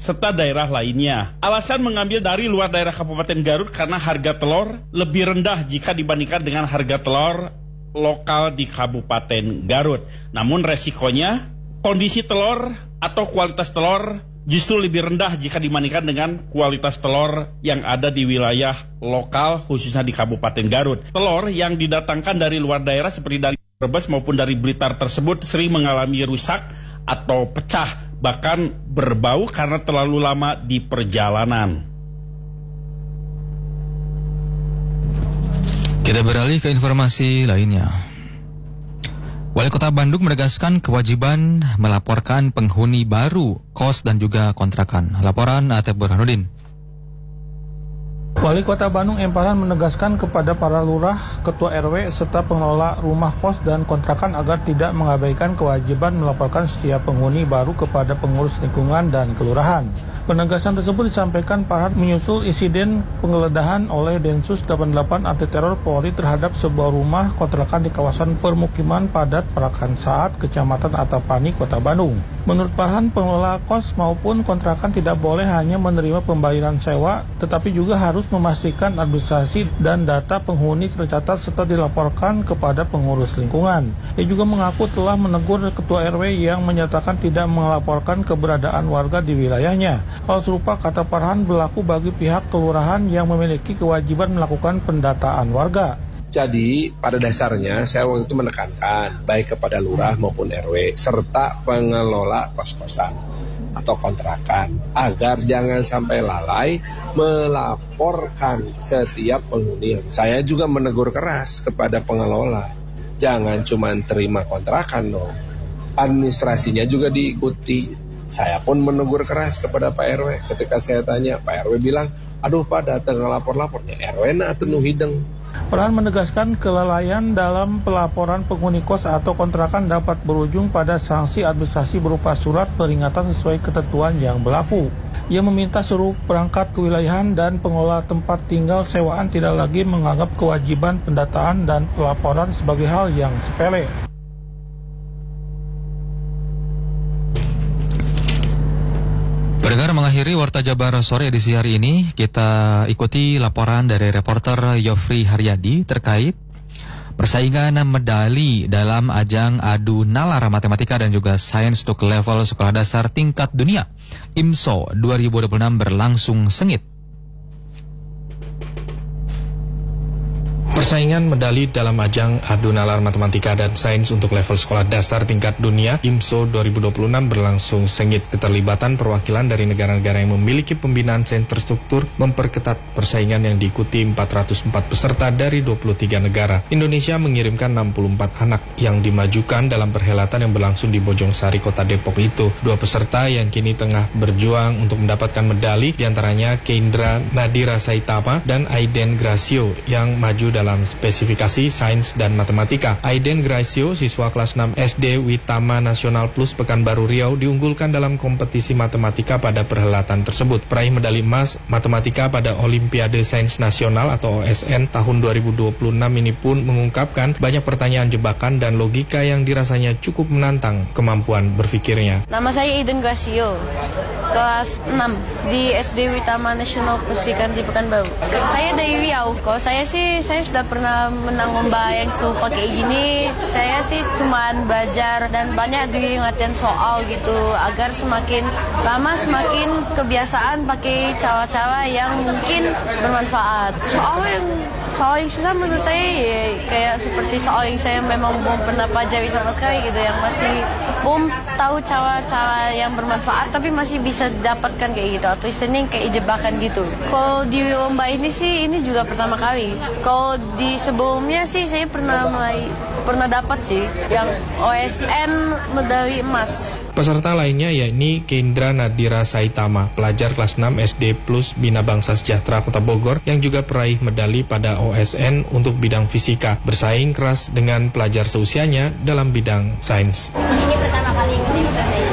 serta daerah lainnya. Alasan mengambil dari luar daerah Kabupaten Garut karena harga telur lebih rendah jika dibandingkan dengan harga telur lokal di Kabupaten Garut. Namun resikonya, kondisi telur atau kualitas telur justru lebih rendah jika dibandingkan dengan kualitas telur yang ada di wilayah lokal, khususnya di Kabupaten Garut. Telur yang didatangkan dari luar daerah seperti dari Brebes maupun dari Blitar tersebut sering mengalami rusak atau pecah, bahkan berbau karena terlalu lama di perjalanan. Kita beralih ke informasi lainnya. Wali Kota Bandung menegaskan kewajiban melaporkan penghuni baru, kos dan juga kontrakan. Laporan Atep Burhanuddin. Wali Kota Bandung M. Farhan menegaskan kepada para lurah, ketua RW, serta pengelola rumah kos dan kontrakan agar tidak mengabaikan kewajiban melaporkan setiap penghuni baru kepada pengurus lingkungan dan kelurahan. Penegasan tersebut disampaikan Farhan menyusul insiden penggeledahan oleh Densus 88 Anti Teror Polri terhadap sebuah rumah kontrakan di kawasan permukiman padat Parakan Saat, Kecamatan Antapani, Kota Bandung. Menurut Farhan, pengelola kos maupun kontrakan tidak boleh hanya menerima pembayaran sewa, tetapi juga harus memastikan administrasi dan data penghuni tercatat serta dilaporkan kepada pengurus lingkungan. Ia juga mengaku telah menegur ketua RW yang menyatakan tidak melaporkan keberadaan warga di wilayahnya. Hal serupa, kata Farhan, berlaku bagi pihak kelurahan yang memiliki kewajiban melakukan pendataan warga. Jadi pada dasarnya saya waktu itu menekankan baik kepada lurah maupun RW serta pengelola kos-kosan atau kontrakan agar jangan sampai lalai melaporkan setiap penghuni. Saya juga menegur keras kepada pengelola, jangan cuma terima kontrakan dong, administrasinya juga diikuti. Saya pun menegur keras kepada Pak RW ketika saya tanya, Pak RW bilang, aduh Pak datang ngelapor-lapornya, RW na atuh nu hideng. Farhan menegaskan kelalaian dalam pelaporan penghuni kos atau kontrakan dapat berujung pada sanksi administrasi berupa surat peringatan sesuai ketentuan yang berlaku. Ia meminta seluruh perangkat kewilayahan dan pengelola tempat tinggal sewaan tidak lagi menganggap kewajiban pendataan dan pelaporan sebagai hal yang sepele. Pendengar, mengakhiri Warta Jabar sore edisi hari ini, kita ikuti laporan dari reporter Yofri Haryadi terkait persaingan medali dalam ajang adu nalar matematika dan juga sains untuk level sekolah dasar tingkat dunia IMSO 2026 berlangsung sengit. Persaingan medali dalam ajang adu nalar matematika dan sains untuk level sekolah dasar tingkat dunia IMSO 2026 berlangsung sengit. Keterlibatan perwakilan dari negara-negara yang memiliki pembinaan center struktur memperketat persaingan yang diikuti 404 peserta dari 23 negara. Indonesia mengirimkan 64 anak yang dimajukan dalam perhelatan yang berlangsung di Bojongsari, Kota Depok itu. Dua peserta yang kini tengah berjuang untuk mendapatkan medali diantaranya Kendra Nadira Saitama dan Aiden Gracio yang maju dalam spesifikasi sains dan matematika. Aiden Gracio, siswa kelas 6 SD Witama Nasional Plus Pekanbaru Riau, diunggulkan dalam kompetisi matematika pada perhelatan tersebut. Peraih medali emas matematika pada Olimpiade Sains Nasional atau OSN tahun 2026 ini pun mengungkapkan banyak pertanyaan jebakan dan logika yang dirasanya cukup menantang kemampuan berpikirnya. Nama saya Aiden Gracio, kelas 6 di SD Witama Nasional Plus di Pekanbaru. Saya dari Riau. Kalau saya sudah pernah menang lomba yang pakai gini. Saya sih cuman belajar dan banyak di latihan soal gitu agar semakin lama semakin kebiasaan pakai cara-cara yang mungkin bermanfaat. Soal yang susah menurut saya ya, kayak seperti soal yang saya memang belum pernah pelajari sama sekali gitu, yang masih belum tahu cara-cara yang bermanfaat tapi masih bisa didapatkan kayak gitu, atau istilahnya kayak jebakan gitu. Kalau di lomba ini sih ini juga pertama kali. Kalau di sebelumnya sih saya pernah dapat sih yang OSN medali emas. Peserta lainnya yakni Kendra Nadira Saitama, pelajar kelas 6 SD Plus Bina Bangsa Sejahtera Kota Bogor yang juga peraih medali pada OSN untuk bidang fisika, bersaing keras dengan pelajar seusianya dalam bidang sains. Ini pertama kali ikut IMSO saya.